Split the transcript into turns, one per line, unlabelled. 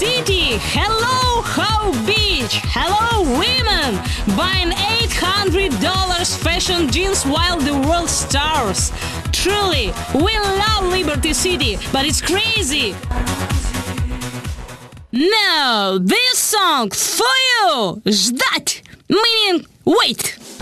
City! Hello, How Beach! Hello, women! Buying $800 fashion jeans while the world starves. Truly, we love Liberty City, but it's crazy! Now, this song for you! Ждать! Meaning, wait!